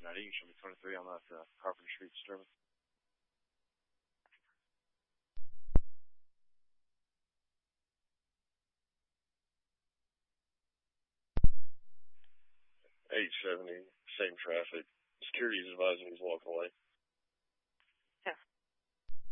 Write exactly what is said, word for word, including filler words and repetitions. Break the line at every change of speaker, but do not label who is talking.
ninety. You can show me twenty-three on that uh, Carpenter Street disturbance. eight seventy, same traffic. Security is advising he's walking away.